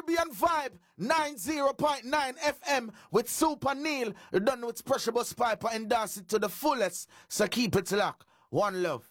Caribbean Vibe 90.9 FM with Super Neil. You done with Pressure Bus Piper and dance it to the fullest. So keep it locked. One love.